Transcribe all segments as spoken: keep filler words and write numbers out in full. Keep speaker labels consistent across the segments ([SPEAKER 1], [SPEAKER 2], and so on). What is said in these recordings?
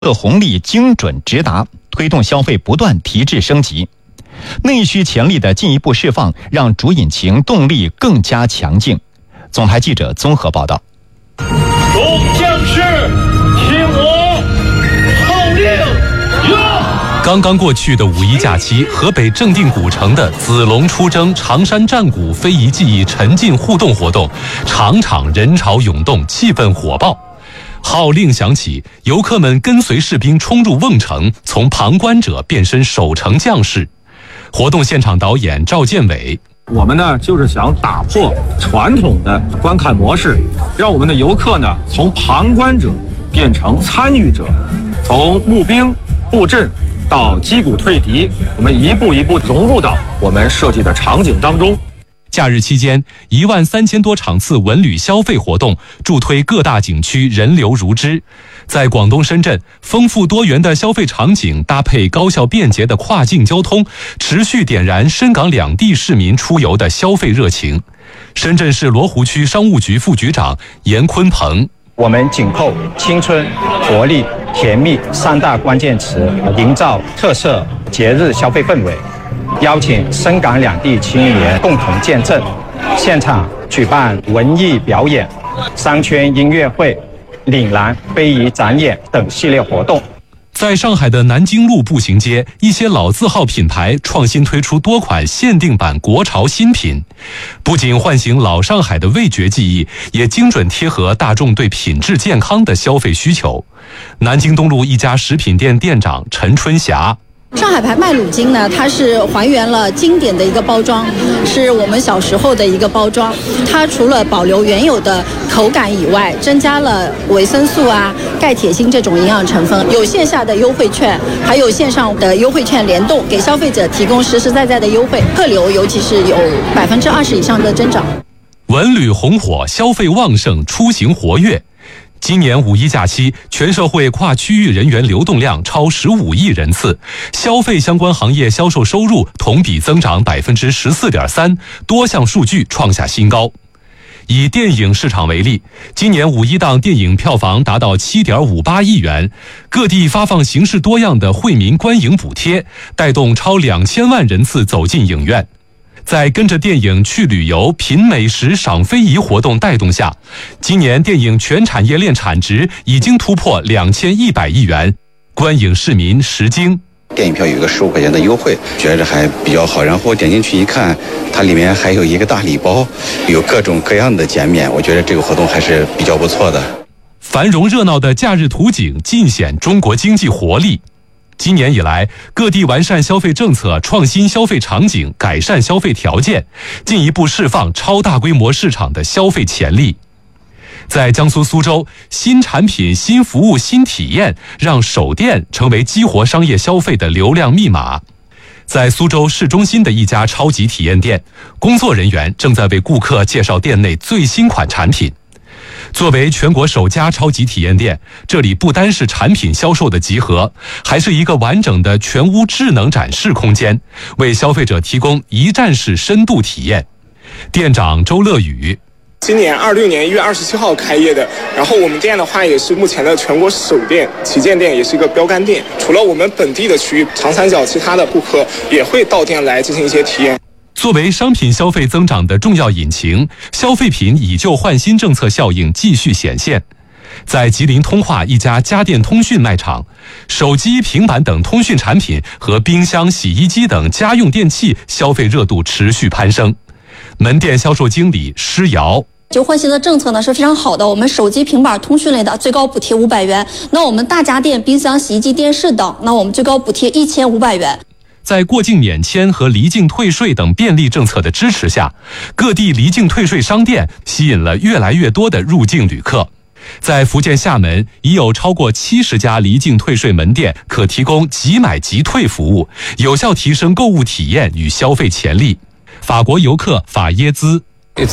[SPEAKER 1] 乐红利精准直达，推动消费不断提质升级。内需潜力的进一步释放，让主引擎动力更加强劲。总台记者综合报道。
[SPEAKER 2] 众将士，听我号令！呀！
[SPEAKER 3] 刚刚过去的五一假期，河北正定古城的子龙出征常山战鼓非遗技艺沉浸互动活动，场场人潮涌动，气氛火爆。号令响起，游客们跟随士兵冲入瓮城，从旁观者变身守城将士。活动现场导演赵建伟，
[SPEAKER 4] 我们呢就是想打破传统的观看模式，让我们的游客呢从旁观者变成参与者，从募兵布阵到击鼓退敌，我们一步一步融入到我们设计的场景当中。
[SPEAKER 3] 假日期间，一万三千多场次文旅消费活动助推各大景区人流如织。在广东深圳，丰富多元的消费场景搭配高效便捷的跨境交通，持续点燃深港两地市民出游的消费热情。深圳市罗湖区商务局副局长严坤鹏，
[SPEAKER 5] 我们紧扣青春、活力、甜蜜三大关键词，营造特色节日消费氛围。邀请深港两地青年共同见证，现场举办文艺表演、商圈音乐会、岭南非遗展演等系列活动。
[SPEAKER 3] 在上海的南京路步行街，一些老字号品牌创新推出多款限定版国潮新品，不仅唤醒老上海的味觉记忆，也精准贴合大众对品质健康的消费需求。南京东路一家食品店店长陈春霞，
[SPEAKER 6] 上海牌麦乳精呢，它是还原了经典的一个包装，是我们小时候的一个包装。它除了保留原有的口感以外，增加了维生素啊、钙、铁、锌这种营养成分。有线下的优惠券，还有线上的优惠券联动，给消费者提供实实在在的优惠。客流尤其是有百分之二十以上的增长。
[SPEAKER 3] 文旅红火，消费旺盛，出行活跃。今年五一假期，全社会跨区域人员流动量超十五亿人次，消费相关行业销售收入同比增长百分之十四点三，多项数据创下新高。以电影市场为例，今年五一档电影票房达到七点五八亿元，各地发放形式多样的惠民观影补贴，带动超两千万人次走进影院。在跟着电影去旅游、品美食、赏非遗活动带动下，今年电影全产业链产值已经突破两千一百亿元，观影市民食惊。
[SPEAKER 7] 电影票有一个十五块钱的优惠，觉得还比较好。然后点进去一看，它里面还有一个大礼包，有各种各样的减免，我觉得这个活动还是比较不错的。
[SPEAKER 3] 繁荣热闹的假日图景尽显中国经济活力。今年以来，各地完善消费政策，创新消费场景，改善消费条件，进一步释放超大规模市场的消费潜力。在江苏苏州，新产品、新服务、新体验，让首店成为激活商业消费的流量密码。在苏州市中心的一家超级体验店，工作人员正在为顾客介绍店内最新款产品。作为全国首家超级体验店，这里不单是产品销售的集合，还是一个完整的全屋智能展示空间，为消费者提供一站式深度体验。店长周乐宇，
[SPEAKER 8] 今年二六年一月二十七号开业的，然后我们店的话也是目前的全国首店，旗舰店，也是一个标杆店。除了我们本地的区域，长三角其他的顾客也会到店来进行一些体验。
[SPEAKER 3] 作为商品消费增长的重要引擎，消费品以旧换新政策效应继续显现。在吉林通化一家家电通讯卖场，手机、平板等通讯产品和冰箱、洗衣机等家用电器消费热度持续攀升。门店销售经理施瑶，
[SPEAKER 9] 旧换新的政策呢是非常好的，我们手机、平板、通讯类的最高补贴五百元，那我们大家电、冰箱、洗衣机、电视等，那我们最高补贴一千五百元。
[SPEAKER 3] 在过境免签和离境退税等便利政策的支持下，各地离境退税商店吸引了越来越多的入境旅客。在福建厦门，已有超过七十家离境退税门店可提供即买即退服务，有效提升购物体验与消费潜力。法国游客法耶兹，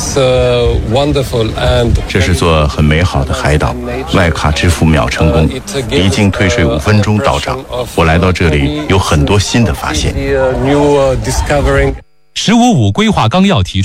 [SPEAKER 10] 这是座很美好的海岛，外卡支付秒成功，离境退税五分钟到账。我来到这里有很多新的发现。
[SPEAKER 3] 十五五规划纲要提出，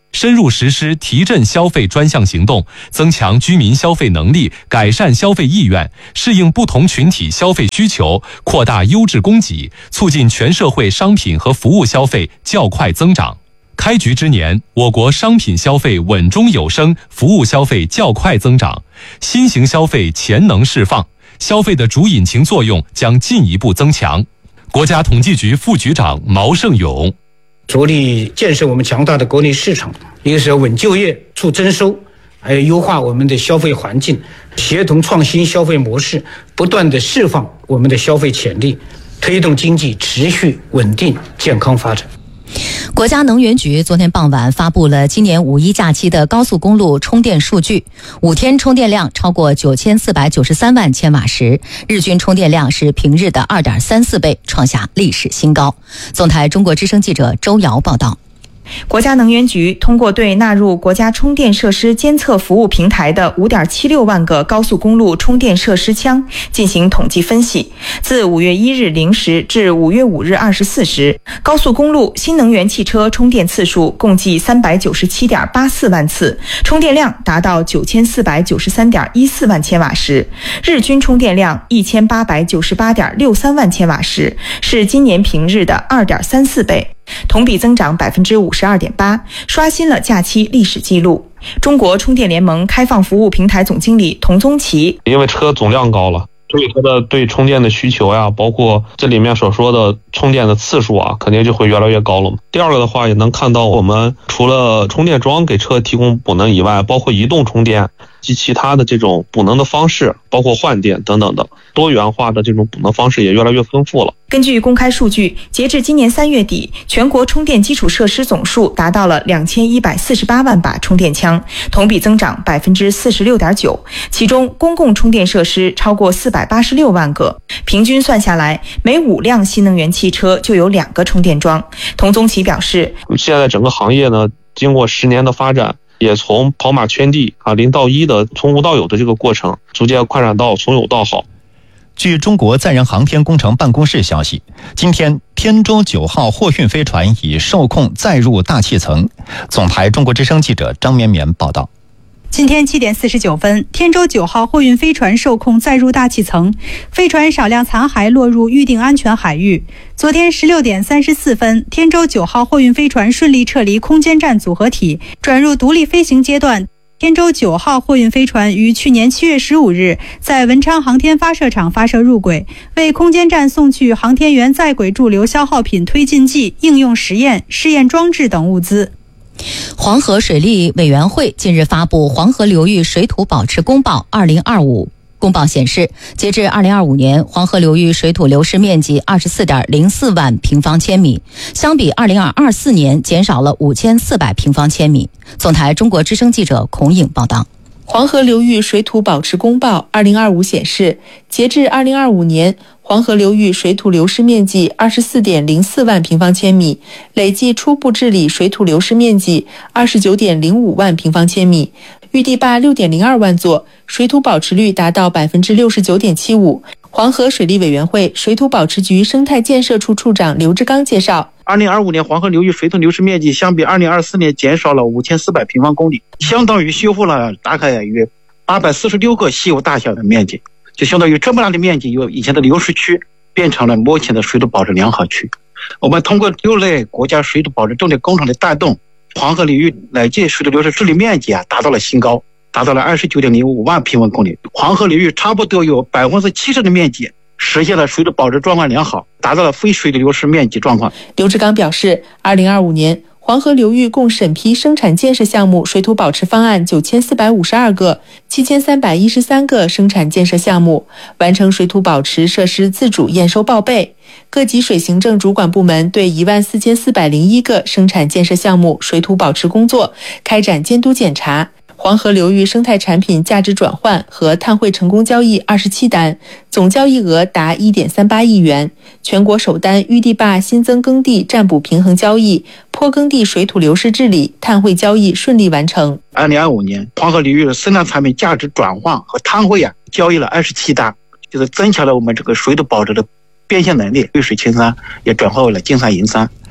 [SPEAKER 3] 深入实施提振消费专项行动，增强居民消费能力，改善消费意愿，适应不同群体消费需求，扩大优质供给，促进全社会商品和服务消费较快增长。开局之年，我国商品消费稳中有升，服务消费较快增长，新型消费潜能释放，消费的主引擎作用将进一步增强。国家统计局副局长毛胜勇：
[SPEAKER 11] 着力建设我们强大的国内市场，一个是要稳就业、促增收，还有优化我们的消费环境，协同创新消费模式，不断地释放我们的消费潜力，推动经济持续稳定健康发展。
[SPEAKER 12] 国家能源局昨天傍晚发布了今年五一假期的高速公路充电数据，五天充电量超过九千四百九十三万千瓦时，日均充电量是平日的 二点三四倍，创下历史新高。总台中国之声记者周瑶报道。
[SPEAKER 13] 国家能源局通过对纳入国家充电设施监测服务平台的 五点七六万个高速公路充电设施腔进行统计分析，自五月一日零时至五月五日二十四时，高速公路新能源汽车充电次数共计 三百九十七点八四万次，充电量达到九千四百九十三点一四万千瓦时，日均充电量一千八百九十八点六三万千瓦时，是今年平日的 二点三四倍，同比增长 百分之五十二点八， 刷新了假期历史记录。中国充电联盟开放服务平台总经理童宗奇：
[SPEAKER 14] 因为车总量高了，所以它的对充电的需求呀，包括这里面所说的充电的次数啊，肯定就会越来越高了。第二个的话，也能看到我们除了充电桩给车提供补能以外，包括移动充电及其他的这种补能的方式，包括换电等等的多元化的这种补能方式也越来越丰富了。
[SPEAKER 13] 根据公开数据，截至今年三月底，全国充电基础设施总数达到了两千一百四十八万把充电枪，同比增长 百分之四十六点九， 其中公共充电设施超过四百八十六万个，平均算下来，每五辆新能源汽车就有两个充电桩。童宗奇表示，
[SPEAKER 14] 现在整个行业呢，经过十年的发展，也从跑马圈地啊零到一的从无到有的这个过程，逐渐扩展到从有到好。
[SPEAKER 1] 据中国载人航天工程办公室消息，今天天舟九号货运飞船已受控载入大气层。总台中国之声记者张绵绵报道。
[SPEAKER 15] 今天七点四十九分，天舟九号货运飞船受控载入大气层，飞船少量残骸落入预定安全海域。昨天十六点三十四分，天舟九号货运飞船顺利撤离空间站组合体，转入独立飞行阶段。天舟九号货运飞船于去年七月十五日在文昌航天发射场发射入轨，为空间站送去航天员在轨驻留消耗品推进剂、应用实验、试验装置等物资。
[SPEAKER 12] 黄河水利委员会近日发布《黄河流域水土保持公报二零二五》。公报显示，截至二零二五年，黄河流域水土流失面积 二十四点零四万平方千米，相比二零二四年减少了五千四百平方千米。总台中国之声记者孔颖报道。
[SPEAKER 16] 黄河流域水土保持公报二零二五显示，截至二零二五年，黄河流域水土流失面积 二十四点零四万平方千米，累计初步治理水土流失面积 二十九点零五万平方千米，预地坝 六点零二万座，水土保持率达到 百分之六十九点七五。黄河水利委员会水土保持局生态建设处处长刘志刚介绍，
[SPEAKER 17] 二零二五年黄河流域水土流失面积相比二零二四年减少了五千四百平方公里，相当于修复了大概约八百四十六个西湖大小的面积，就相当于这么大的面积，由以前的流失区变成了目前的水土保持良好区。我们通过六类国家水土保持重点工程的带动，黄河流域累计水土流失治理面积啊达到了新高，达到了二十九点零五万平方公里。黄河流域差不多有百分之七十的面积实现了水土保持状况良好，达到了非水土流失面积状况。
[SPEAKER 16] 刘志刚表示，二零二五年黄河流域共审批生产建设项目水土保持方案九千四百五十二个，七千三百一十三个生产建设项目，完成水土保持设施自主验收报备。各级水行政主管部门对一万四千四百零一个生产建设项目水土保持工作开展监督检查。黄河流域生态产品价值转换和碳汇成功交易二十七单，总交易额达 一点三八亿元。全国首单预地坝新增耕地占补平衡交易、坡耕地水土流失治理、碳汇交易顺利完成。
[SPEAKER 17] 二零二五年，黄河流域的生态产品价值转换和碳汇啊交易了二十七单，就是增强了我们这个水土保持的变现能力，绿水青山也转化为了金山银山。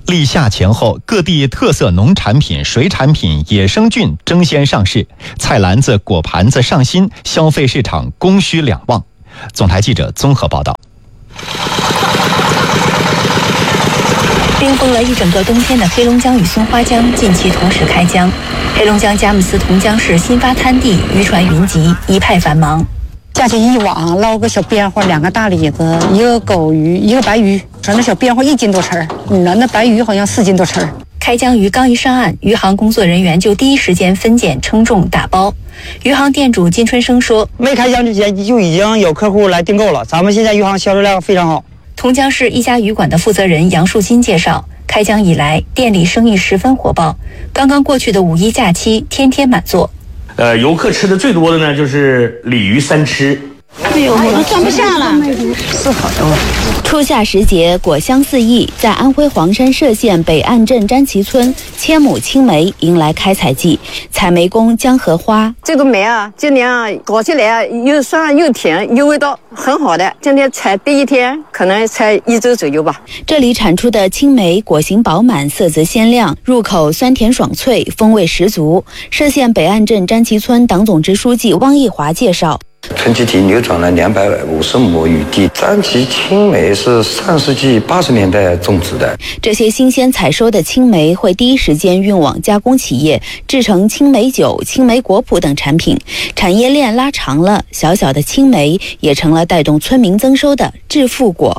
[SPEAKER 1] 立夏前后，各地特色农产品、水产品、野生菌争先上市，菜篮子、果盘子上新，消费市场供需两旺。总台记者综合报道。
[SPEAKER 12] 冰封了一整个冬天的黑龙江与松花江近期同时开江，黑龙江佳木斯同江市新发滩地渔船云集，一派繁忙。
[SPEAKER 18] 架起一网，捞个小边花，两个大李子，一个狗鱼，一个白鱼，说那小边花一斤多称儿，那那白鱼好像四斤多称儿。
[SPEAKER 12] 开江鱼刚一上岸，渔行工作人员就第一时间分拣、称重、打包。渔行店主金春生说：“
[SPEAKER 19] 没开江之前就已经有客户来订购了，咱们现在渔行销售量非常好。”
[SPEAKER 12] 同江市一家鱼馆的负责人杨树金介绍，开江以来，店里生意十分火爆。刚刚过去的五一假期，天天满座。
[SPEAKER 20] 呃，游客吃的最多的呢，就是鲤鱼三吃。
[SPEAKER 18] 哎呦，我都装不下了，是好的。
[SPEAKER 12] 初夏时节，果香四溢，在安徽黄山歙县北岸镇詹旗村，千亩青梅迎来开采季，采梅工江荷花。
[SPEAKER 21] 这个梅啊，今年啊搞起来啊，又酸又甜，又味道很好的。今天采第一天，可能才一周左右吧。
[SPEAKER 12] 这里产出的青梅果形饱满，色泽鲜亮，入口酸甜爽脆，风味十足。歙县北岸镇詹旗村党总支书记汪义华介绍。
[SPEAKER 22] 村集体扭转了两百五十亩雨地，詹旗青梅是上世纪八十年代种植的。
[SPEAKER 12] 这些新鲜采收的青梅会第一时间运往加工企业，制成青梅酒、青梅果脯等产品。产业链拉长了，小小的青梅也成了带动村民增收的致富果。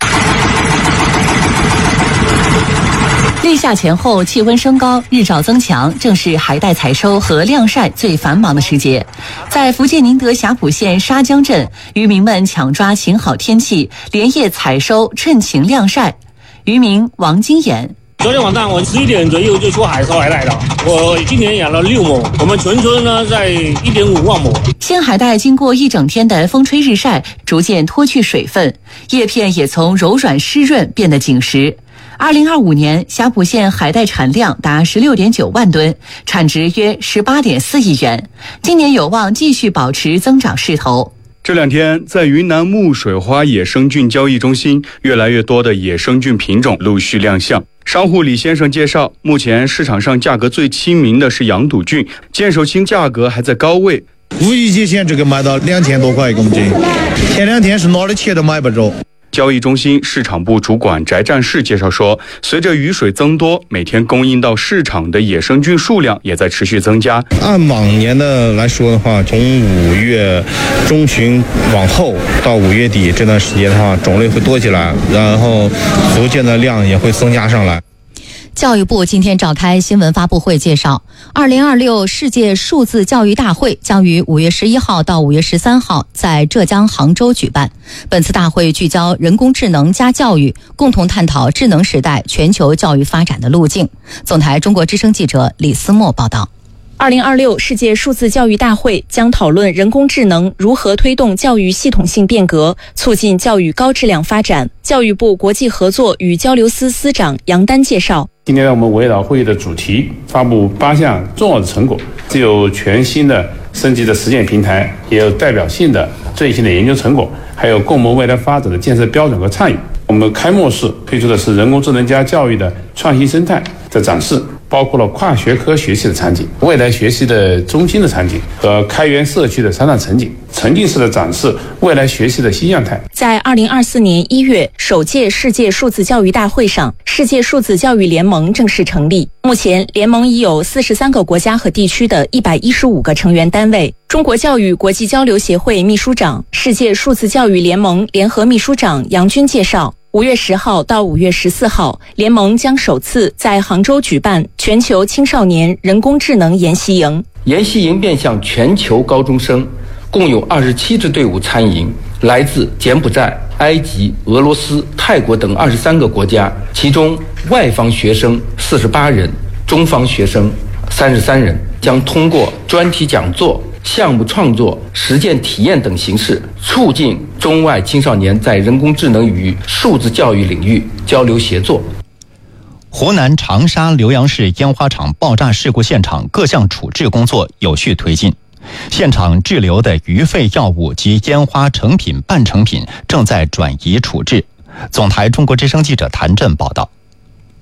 [SPEAKER 12] 立夏前后，气温升高，日照增强，正是海带采收和晾晒最繁忙的时节。在福建宁德霞浦县沙江镇，渔民们抢抓晴好天气，连夜采收，趁晴晾晒。渔民王金岩。
[SPEAKER 23] 昨天晚上我十一点左右就出海收海带了，我今年养了六亩，我们全村呢在一点五万亩。
[SPEAKER 12] 鲜海带经过一整天的风吹日晒，逐渐脱去水分，叶片也从柔软湿润变得紧实。二零二五年，霞浦县海带产量达十六点九万吨，产值约十八点四亿元。今年有望继续保持增长势头。
[SPEAKER 24] 这两天，在云南木水花野生菌交易中心，越来越多的野生菌品种陆续亮相。商户李先生介绍，目前市场上价格最亲民的是羊肚菌，剑手青价格还在高位。
[SPEAKER 25] 五一节前这个卖到两千多块一公斤，前两天是哪里切都买不着。
[SPEAKER 24] 交易中心市场部主管翟战士介绍说，随着雨水增多，每天供应到市场的野生菌数量也在持续增加。
[SPEAKER 25] 按往年的来说的话，从五月中旬往后到五月底这段时间的话，种类会多起来，然后逐渐的量也会增加上来。
[SPEAKER 12] 教育部今天召开新闻发布会，介绍二零二六世界数字教育大会将于五月十一号到五月十三号在浙江杭州举办。本次大会聚焦人工智能加教育，共同探讨智能时代全球教育发展的路径。总台中国之声记者李思墨报道。
[SPEAKER 26] 二零二六世界数字教育大会将讨论人工智能如何推动教育系统性变革，促进教育高质量发展。教育部国际合作与交流司司长杨丹介绍，
[SPEAKER 27] 今天我们围绕会议的主题发布八项重要的成果，既有全新的升级的实践平台，也有代表性的最新的研究成果，还有共谋未来发展的建设标准和倡议。我们开幕式推出的是人工智能加教育的创新生态的展示，包括了跨学科学习的场景、未来学习的中心的场景和开源社区的商场场景，沉浸式的展示未来学习的新样态。
[SPEAKER 26] 在二零二四年一月首届世界数字教育大会上，世界数字教育联盟正式成立。目前，联盟已有四十三个国家和地区的一百一十五个成员单位。中国教育国际交流协会秘书长、世界数字教育联盟联合秘书长杨军介绍，五月十号到五月十四号，联盟将首次在杭州举办全球青少年人工智能研习营。
[SPEAKER 28] 研习营面向全球高中生，共有二十七支队伍参营，来自柬埔寨、埃及、俄罗斯、泰国等二十三个国家，其中外方学生四十八人，中方学生三十三人，将通过专题讲座、项目创作、实践体验等形式，促进中外青少年在人工智能与数字教育领域交流协作。
[SPEAKER 1] 湖南长沙浏阳市烟花厂爆炸事故现场各项处置工作有序推进，现场滞留的余废药物及烟花成品、半成品正在转移处置。总台中国之声记者谭震报道。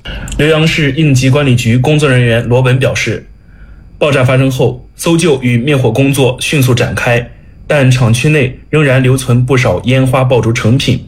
[SPEAKER 2] 浏阳市应急管理局工作人员罗文表示，爆炸发生后，搜救与灭火工作迅速展开，但厂区内仍然留存不少烟花爆竹成品。